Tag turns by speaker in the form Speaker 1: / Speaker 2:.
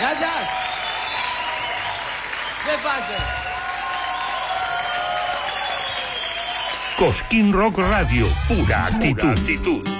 Speaker 1: Gracias. ¿Qué pasa?
Speaker 2: Cosquín Rock Radio, pura actitud.